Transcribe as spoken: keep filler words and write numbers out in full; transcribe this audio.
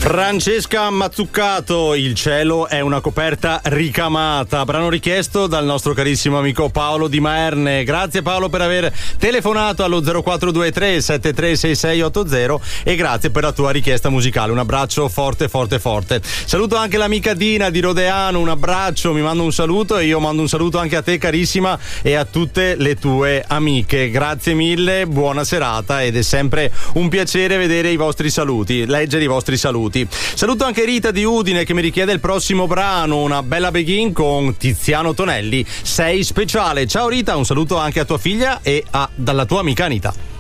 Francesca Mazzuccato, Il cielo è una coperta ricamata, brano richiesto dal nostro carissimo amico Paolo Di Maerne. Grazie Paolo per aver telefonato allo zero quattro due tre sette tre sei sei otto zero e grazie per la tua richiesta musicale. Un abbraccio forte forte forte. Saluto anche l'amica Dina di Rodeano, un abbraccio, mi mando un saluto e io mando un saluto anche a te carissima e a tutte le tue amiche. Grazie mille, buona serata ed è sempre un piacere vedere i vostri saluti, leggere i vostri saluti. Saluto anche Rita di Udine che mi richiede il prossimo brano, una bella begin con Tiziano Tonelli, Sei speciale. Ciao Rita, un saluto anche a tua figlia e a, dalla tua amica Anita.